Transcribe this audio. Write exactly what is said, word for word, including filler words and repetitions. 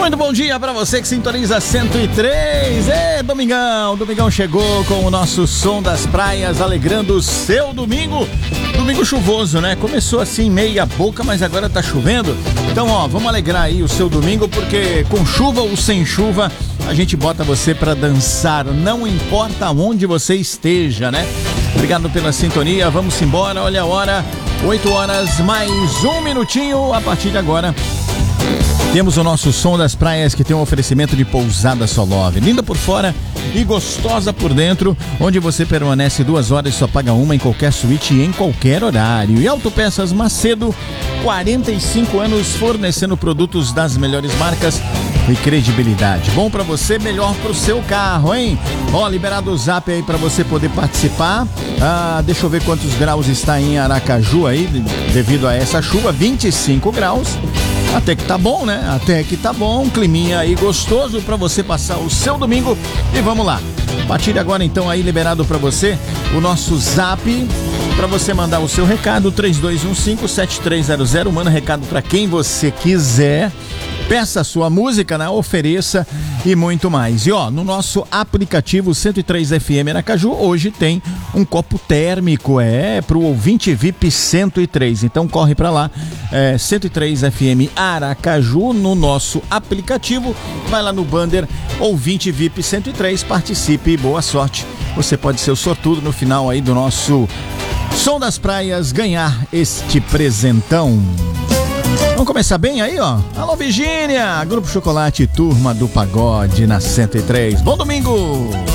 Muito bom dia para você que sintoniza cento e três. É, Domingão, Domingão chegou com o nosso som das praias, alegrando o seu domingo. Domingo chuvoso, né? Começou assim meia boca, mas agora tá chovendo. Então, ó, vamos alegrar aí o seu domingo, porque com chuva ou sem chuva, a gente bota você para dançar, não importa onde você esteja, né? Obrigado pela sintonia, vamos embora, olha a hora, oito horas mais um minutinho. A partir de agora temos o nosso som das praias, que tem um oferecimento de Pousada Solove, linda por fora e gostosa por dentro, onde você permanece duas horas e só paga uma em qualquer suíte e em qualquer horário. E Autopeças Macedo, quarenta e cinco anos fornecendo produtos das melhores marcas e credibilidade. Bom pra você, melhor pro seu carro, hein? Ó, liberado o zap aí pra você poder participar. Ah, deixa eu ver quantos graus está em Aracaju aí, devido a essa chuva, vinte e cinco graus. Até que tá bom, né? Até que tá bom, um climinha aí gostoso pra você passar o seu domingo. E vamos lá. A partir de agora, então, aí liberado pra você o nosso zap pra você mandar o seu recado, três dois um cinco, sete três zero zero. Manda recado pra quem você quiser. Peça a sua música, né? Ofereça e muito mais. E ó, no nosso aplicativo cento e três F M Aracaju, hoje tem um copo térmico, é, pro ouvinte V I P cento e três. Então corre pra lá, é, cento e três F M Aracaju, no nosso aplicativo. Vai lá no banner ouvinte V I P cento e três, participe e boa sorte. Você pode ser o sortudo no final aí do nosso Som das Praias, ganhar este presentão. Vamos começar bem aí, ó. Alô, Virgínia, Grupo Chocolate, Turma do Pagode na cento e três. Bom domingo!